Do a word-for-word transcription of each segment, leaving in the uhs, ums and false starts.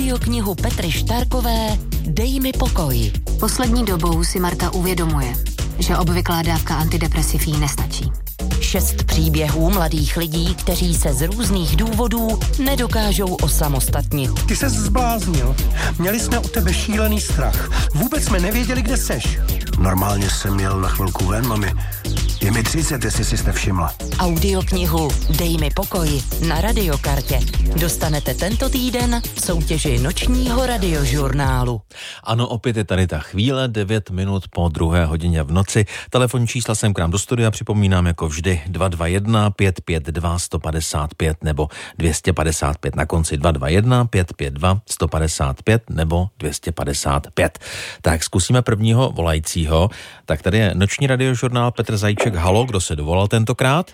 Audioknihu Petry Štárkové Dej mi pokoj. Poslední dobou si Marta uvědomuje, že obvyklá dávka antidepresiv jí nestačí. Šest příběhů mladých lidí, kteří se z různých důvodů nedokážou osamostatnit. Ty ses zbláznil. Měli jsme u tebe šílený strach. Vůbec jsme nevěděli, kde seš. Normálně jsem jel na chvilku ven, mami. Je mi třicet, jestli jsi nevšimla. Audioknihu Dej mi pokoj na Radiokartě dostanete tento týden v soutěži nočního radiožurnálu. Ano, opět je tady ta chvíle, devět minut po druhé hodině v noci. Telefonní čísla sem k nám do studia připomínám jako vždy dva dva jedna pět pět dva jedna pět pět nebo dvě stě padesát pět na konci dva dva jedna pět pět dva jedna pět pět nebo dvě stě padesát pět. Tak zkusíme prvního volajícího. Tak tady je noční radiožurnál Petr Zajíček. Halo, kdo se dovolal tentokrát?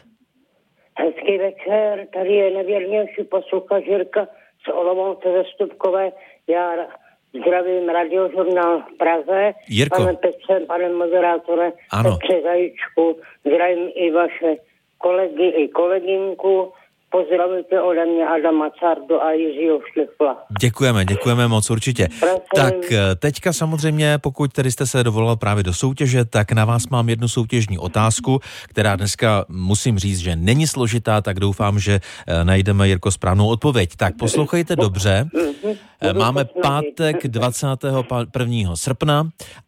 Hezký večer, tady je nevěrnější posluchač Jirka z Olomouce ze Stupkové. Já zdravím radiožurnál v Praze. Jirko. Pane Petře, pane moderátore, ano. Petře Zajíčku, zdravím i vaše kolegy i kolegynku. Pozdravujte ode mě Adama Cardu a Jiřího Šlifla. Děkujeme, děkujeme moc určitě. Prosím. Tak teďka samozřejmě, pokud tedy jste se dovolal právě do soutěže, tak na vás mám jednu soutěžní otázku, která dneska musím říct, že není složitá, tak doufám, že najdeme, Jirko, správnou odpověď. Tak poslouchejte dobře. Máme pátek dvacátého prvního srpna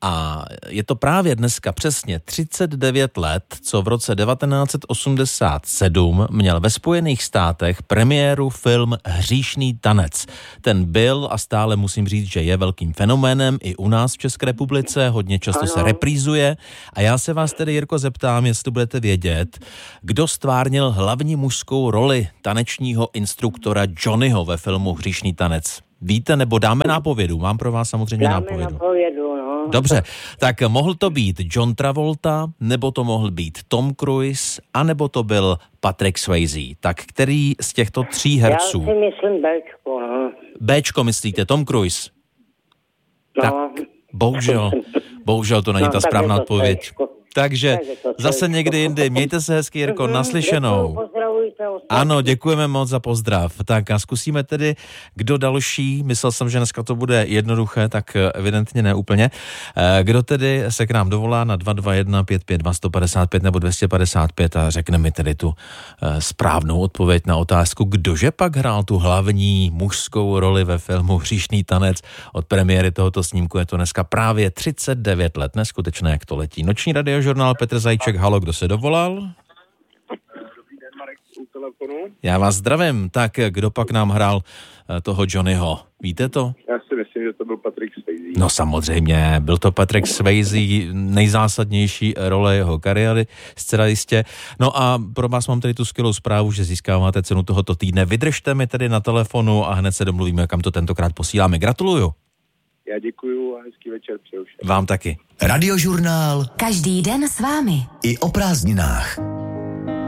a je to právě dneska přesně třicet devět let, co v roce devatenáct osmdesát sedm měl ve Spojených státech premiéru film Hříšný tanec. Ten byl a stále musím říct, že je velkým fenoménem i u nás v České republice, hodně často ano. se reprízuje a já se vás tedy, Jirko, zeptám, jestli budete vědět, kdo stvárnil hlavní mužskou roli tanečního instruktora Johnnyho ve filmu Hříšný tanec. Víte, nebo dáme nápovědu? Mám pro vás samozřejmě dáme nápovědu. nápovědu, no. Dobře, tak mohl to být John Travolta, nebo to mohl být Tom Cruise, anebo to byl Patrick Swayze. Tak který z těchto tří herců? Já si myslím Bčko, no. Bčko myslíte, Tom Cruise? No. Tak bohužel, bohužel to není no, ta správná to odpověď. Bčko. Takže to zase někdy jindy. Mějte se hezky, Jirko, naslyšenou. Pozdravujte ostatní. Ano, děkujeme moc za pozdrav. Tak a zkusíme tedy, kdo další. Myslel jsem, že dneska to bude jednoduché, tak evidentně ne úplně. Kdo tedy se k nám dovolá na dva dva jedna pět pět dva jedna pět pět nebo dvě stě padesát pět a řekne mi tedy tu správnou odpověď na otázku, kdože pak hrál tu hlavní mužskou roli ve filmu Hříšný tanec. Od premiéry tohoto snímku je to dneska právě třicet devět let. Neskutečné, jak to letí. Noční radiožurnál Petr Zajíček. Halo, kdo se dovolal? Dobrý den, Marek u telefonu. Já vás zdravím. Tak kdo pak nám hrál toho Johnnyho? Víte to? Já si myslím, že to byl Patrick Swayze. No samozřejmě, byl to Patrick Swayze, nejzásadnější role jeho kariéry, zcela jistě. No a pro vás mám tedy tu skvělou zprávu, že získáváte cenu tohoto týdne. Vydržte mi tedy na telefonu a hned se domluvíme, kam to tentokrát posíláme. Gratuluju. Já děkuju a hezký večer přeju všem. Vám taky. Radiožurnál. Každý den s vámi. I o prázdninách.